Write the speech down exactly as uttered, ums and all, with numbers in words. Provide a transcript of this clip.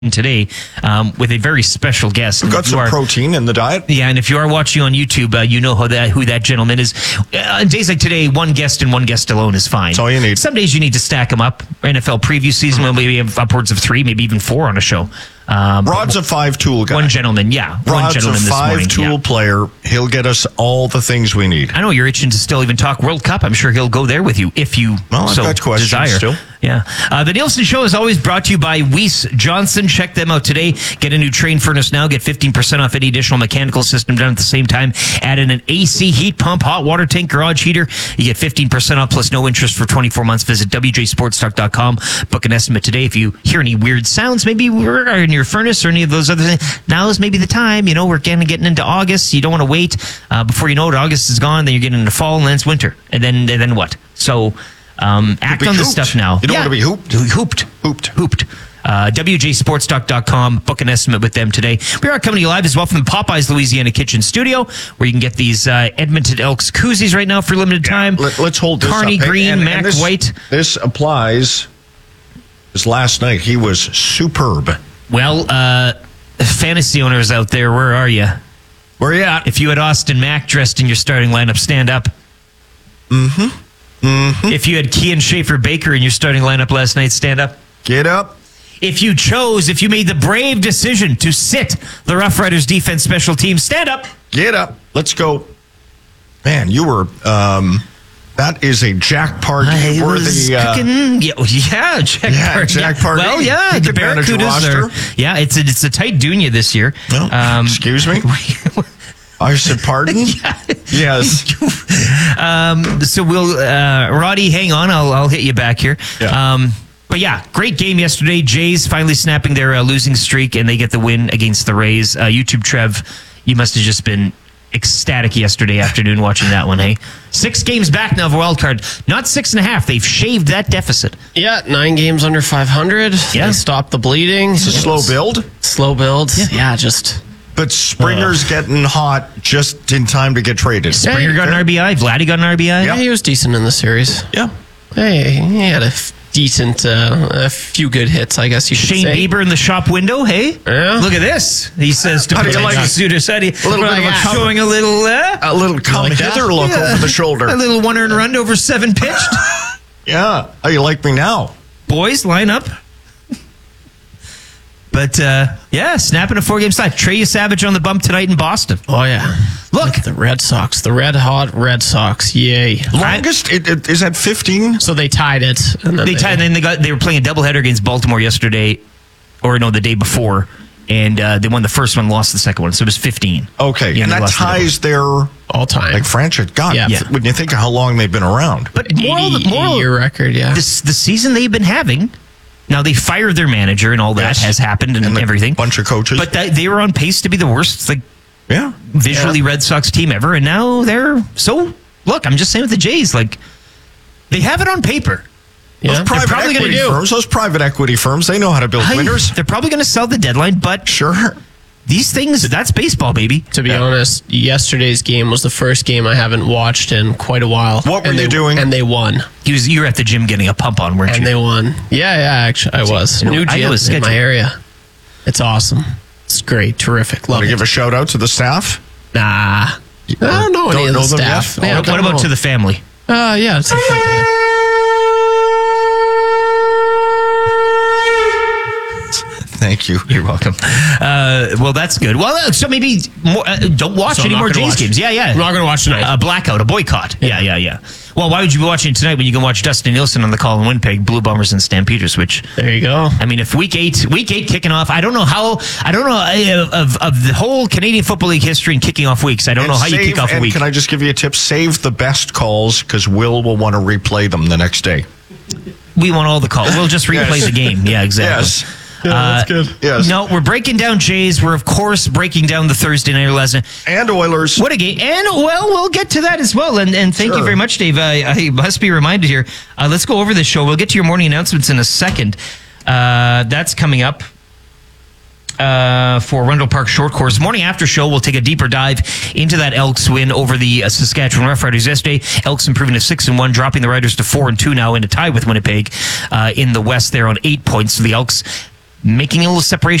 today um, with a very special guest. We've got some are, protein in the diet. Yeah, and if you are watching on YouTube, uh, you know who that who that gentleman is. Uh, on days like today, one guest and one guest alone is fine. That's all you need. Some days you need to stack them up. N F L preview season, mm-hmm. maybe have upwards of three, maybe even four on a show. Um, Rod's a five-tool guy. One gentleman, yeah. Rod's one gentleman a five-tool yeah. player. He'll get us all the things we need. I know you're itching to still even talk World Cup. I'm sure he'll go there with you if you well, I've so got questions desire. Still. Yeah. Uh, the Nielsen Show is always brought to you by Weiss Johnson. Check them out today. Get a new Train furnace now. Get fifteen percent off any additional mechanical system done at the same time. Add in an A C heat pump, hot water tank, garage heater. You get fifteen percent off plus no interest for twenty-four months. Visit W J sports talk dot com. Book an estimate today. If you hear any weird sounds, maybe we're in your furnace or any of those other things, now is maybe the time. You know, we're getting, getting into August. You don't want to wait. Uh, before you know it, August is gone. Then you're getting into fall and then it's winter. And then, and then what? So... Um, act on this stuff now. You don't yeah. want to be hooped. Hooped. Hooped. Hooped. Uh, W J sports talk dot com. Book an estimate with them today. We are coming to you live as well from the Popeyes Louisiana Kitchen Studio, where you can get these uh, Edmonton Elks koozies right now for limited time. Yeah, let, let's hold this Carney up. Green, and, and, Mac and this, White. This applies. Because last night he was superb. Well, uh, fantasy owners out there, where are you? Where are you at? If you had Austin Mack dressed in your starting lineup, stand up. Mm-hmm. Mm-hmm. If you had Kian Schaefer-Baker in your starting lineup last night, stand up. Get up. If you chose, if you made the brave decision to sit the Rough Riders defense special team, stand up. Get up. Let's go. Man, you were, um, that is a Jack Party I worthy. Was uh, cooking, yeah, yeah, Jack yeah, Party. Jack Yeah. Party. Well, yeah, He the could manage a Barracudas roster. are, yeah, it's a, it's a tight dunya this year. No, um, excuse me? I said pardon? yeah. Yes. um, so we'll, uh, Roddy, hang on. I'll, I'll hit you back here. Yeah. Um, but yeah, great game yesterday. Jays finally snapping their uh, losing streak, and they get the win against the Rays. Uh, YouTube Trev, you must have just been ecstatic yesterday afternoon watching that one, hey? Six games back now of a wild card. Not six and a half. They've shaved that deficit. Yeah, nine games under five hundred. Yeah. They stopped the bleeding. It's a slow build. Slow build. Yeah, yeah just... But Springer's uh, getting hot just in time to get traded. Springer got an R B I. Vladdy got an R B I. Yeah, he was decent in the series. Yeah. Hey, he had a f- decent, uh, a few good hits, I guess you should Shane say. Bieber in the shop window, hey? Yeah. Look at this. He says to How do you like Suter said he, a little bit of a come, showing a little, uh, a little come like hither that? look Yeah. over the shoulder. A little one earned run over seven pitched. Yeah. How you like me now? Boys, line up. But, uh, yeah, snapping a four-game slide. Trey Savage on the bump tonight in Boston. Oh, yeah. Look. The Red Sox. The red-hot Red Sox. Yay. Longest? It, it, is that fifteen? So they tied it. And then They tied, and then they got they were playing a doubleheader against Baltimore yesterday, or no, the day before, and uh, they won the first one, lost the second one, so it was fifteen. Okay, Yeah, and they that lost the ties their all time. like franchise. God, Yeah. yeah. When you think of how long they've been around. But moral, eighty, moral, eighty year record, yeah. this the season they've been having. Now they fired their manager and all that Yes. has happened and, And a everything. bunch of coaches. But that, they were on pace to be the worst, like yeah, visually yeah. Red Sox team ever, and now they're so. Look, I'm just saying with the Jays, like they have it on paper. yeah. Those private probably equity gonna do. firms, those private equity firms, they know how to build I- winners. They're probably going to sell the deadline, but Sure. these things, that's baseball, baby. To be honest, yesterday's game was the first game I haven't watched in quite a while. What were and you they, doing? And they won. He was, you were at the gym getting a pump on, weren't And you? they won. Yeah, yeah, actually, I was. You know, New I know gym his in my schedule. area. It's awesome. It's great. Terrific. Love Want to it. give a shout out to the staff? Nah. I don't know any Don't of the know them staff. yet? Yeah, what don't about know. to the family? Uh, yeah. It's a Thank you. You're welcome. Uh, well, that's good. Well, uh, so maybe more, uh, don't watch So I'm any not more gonna Jays watch. games. Yeah, yeah. I'm not going to watch tonight. A blackout, a boycott. Yeah, yeah, yeah. Well, why would you be watching tonight when you can watch Dustin Nielsen on the call in Winnipeg, Blue Bombers and Stampeders? Which there you go. I mean, if week eight, week eight kicking off, I don't know how. I don't know uh, of of the whole Canadian Football League history and kicking off weeks. I don't And know how you save- kick off a and week. Can I just give you a tip? Save the best calls because Will will want to replay them the next day. We want all the calls. We'll just replay Yes. the game. Yeah, exactly. Yes. Yeah, that's good. Yes. No, we're breaking down Jays. We're, of course, breaking down the Thursday night lesson. And Oilers. What a game. And, well, we'll get to that as well. And, and thank Sure. you very much, Dave. I, I must be reminded here. Uh, let's go over this show. We'll get to your morning announcements in a second. Uh, that's coming up. Uh, for Rundle Park Short Course. Morning after show, we'll take a deeper dive into that Elks win over the uh, Saskatchewan Roughriders yesterday. Elks improving to six and one, dropping the Riders to four and two now in a tie with Winnipeg uh, in the West there on eight points. So the Elks making a little separation